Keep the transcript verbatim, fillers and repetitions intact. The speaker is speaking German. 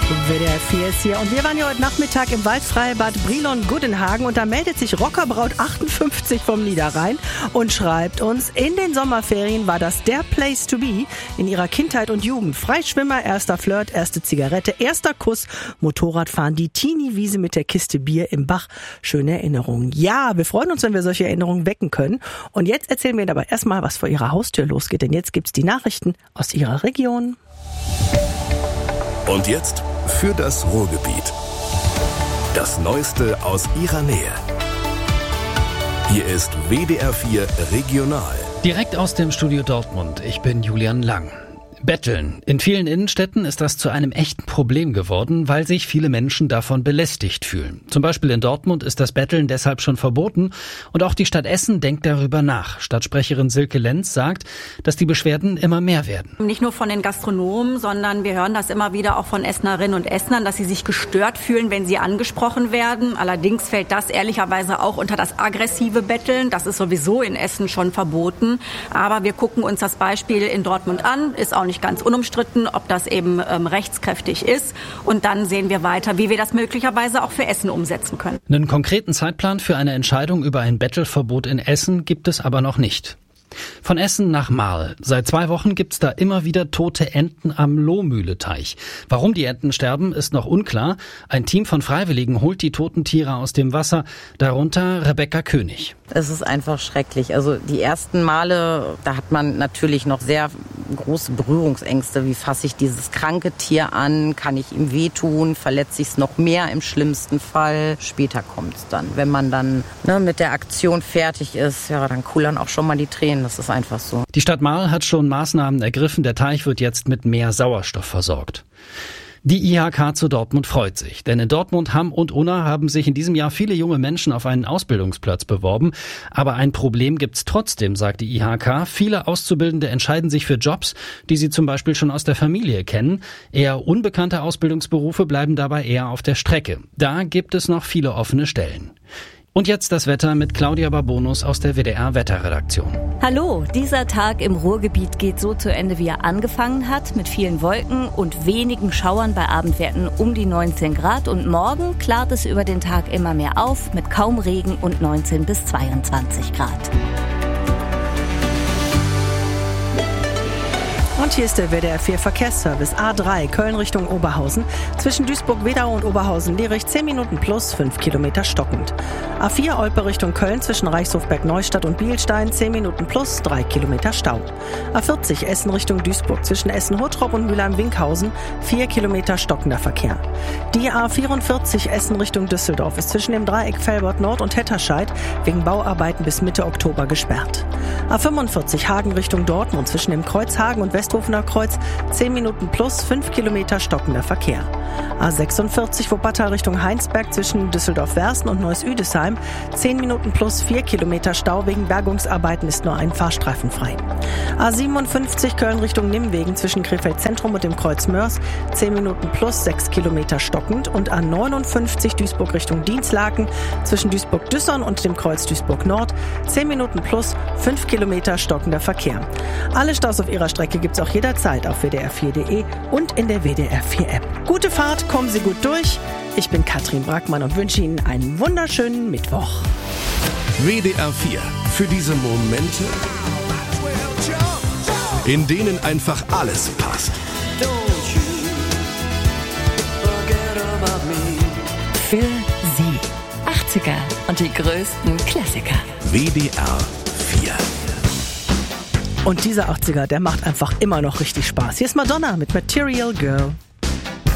W D R vier ist hier und wir waren ja heute Nachmittag im Waldfreibad Brilon-Guddenhagen und da meldet sich Rockerbraut achtundfünfzig vom Niederrhein und schreibt uns, in den Sommerferien war das der Place to be in ihrer Kindheit und Jugend. Freischwimmer, erster Flirt, erste Zigarette, erster Kuss, Motorradfahren, die Teenie-Wiese mit der Kiste Bier im Bach. Schöne Erinnerungen. Ja, wir freuen uns, wenn wir solche Erinnerungen wecken können. Und jetzt erzählen wir Ihnen aber erstmal, was vor Ihrer Haustür losgeht, denn jetzt gibt's die Nachrichten aus Ihrer Region. Und jetzt für das Ruhrgebiet. Das Neueste aus Ihrer Nähe. Hier ist W D R vier Regional. Direkt aus dem Studio Dortmund. Ich bin Julian Lang. Betteln. In vielen Innenstädten ist das zu einem echten Problem geworden, weil sich viele Menschen davon belästigt fühlen. Zum Beispiel in Dortmund ist das Betteln deshalb schon verboten und auch die Stadt Essen denkt darüber nach. Stadtsprecherin Silke Lenz sagt, dass die Beschwerden immer mehr werden. Nicht nur von den Gastronomen, sondern wir hören das immer wieder auch von Essenerinnen und Essenern, dass sie sich gestört fühlen, wenn sie angesprochen werden. Allerdings fällt das ehrlicherweise auch unter das aggressive Betteln. Das ist sowieso in Essen schon verboten. Aber wir gucken uns das Beispiel in Dortmund an, ist auch nicht ganz unumstritten, ob das eben ähm, rechtskräftig ist. Und dann sehen wir weiter, wie wir das möglicherweise auch für Essen umsetzen können. Einen konkreten Zeitplan für eine Entscheidung über ein Bettelverbot in Essen gibt es aber noch nicht. Von Essen nach Marl. Seit zwei Wochen gibt's da immer wieder tote Enten am Lohmühleteich. Warum die Enten sterben, ist noch unklar. Ein Team von Freiwilligen holt die toten Tiere aus dem Wasser, darunter Rebecca König. Es ist einfach schrecklich. Also die ersten Male, da hat man natürlich noch sehr große Berührungsängste. Wie fasse ich dieses kranke Tier an? Kann ich ihm wehtun? Verletze ich es noch mehr im schlimmsten Fall? Später kommt's dann. Wenn man dann ne, mit der Aktion fertig ist, ja, dann kullern auch schon mal die Tränen. Das ist einfach so. Die Stadt Marl hat schon Maßnahmen ergriffen. Der Teich wird jetzt mit mehr Sauerstoff versorgt. Die I H K zu Dortmund freut sich, denn in Dortmund, Hamm und Unna haben sich in diesem Jahr viele junge Menschen auf einen Ausbildungsplatz beworben. Aber ein Problem gibt's trotzdem, sagt die I H K. Viele Auszubildende entscheiden sich für Jobs, die sie zum Beispiel schon aus der Familie kennen. Eher unbekannte Ausbildungsberufe bleiben dabei eher auf der Strecke. Da gibt es noch viele offene Stellen. Und jetzt das Wetter mit Claudia Barbonus aus der W D R-Wetterredaktion. Hallo, dieser Tag im Ruhrgebiet geht so zu Ende, wie er angefangen hat, mit vielen Wolken und wenigen Schauern bei Abendwerten um die neunzehn Grad. Und morgen klart es über den Tag immer mehr auf, mit kaum Regen und neunzehn bis zweiundzwanzig Grad. Und hier ist der W D R vier Verkehrsservice. A drei, Köln Richtung Oberhausen. Zwischen Duisburg-Wedau und Oberhausen-Lierich zehn Minuten plus, fünf Kilometer stockend. A vier, Olpe Richtung Köln zwischen Reichshofberg-Neustadt und Bielstein zehn Minuten plus, drei Kilometer Stau. A vierzig, Essen Richtung Duisburg zwischen Essen-Hottrop und Mülheim-Winkhausen vier Kilometer stockender Verkehr. Die A vierundvierzig, Essen Richtung Düsseldorf ist zwischen dem Dreieck Velbert Nord und Hetterscheid wegen Bauarbeiten bis Mitte Oktober gesperrt. A fünfundvierzig, Hagen Richtung Dortmund zwischen dem Kreuz Hagen und Westhofener Kreuz zehn Minuten plus, fünf Kilometer stockender Verkehr. A sechsundvierzig, Wuppertal Richtung Heinsberg zwischen Düsseldorf-Wersten und Neuss-Üdesheim zehn Minuten plus, vier Kilometer Stau. Wegen Bergungsarbeiten ist nur ein Fahrstreifen frei. A siebenundfünfzig, Köln Richtung Nimwegen zwischen Krefeld Zentrum und dem Kreuz Mörs zehn Minuten plus, sechs Kilometer stockend. Und A neunundfünfzig, Duisburg Richtung Dienstlaken zwischen Duisburg-Düssern und dem Kreuz Duisburg Nord zehn Minuten plus, fünf Kilometer stockender Verkehr. Alle Staus auf Ihrer Strecke gibt's auch jederzeit auf w d r vier punkt de und in der W D R vier App. Gute Fahrt, kommen Sie gut durch. Ich bin Katrin Brackmann und wünsche Ihnen einen wunderschönen Mittwoch. W D R vier. Für diese Momente, in denen einfach alles passt. Für Sie. achtziger und die größten Klassiker. W D R vier. Und dieser achtziger, der macht einfach immer noch richtig Spaß. Hier ist Madonna mit Material Girl.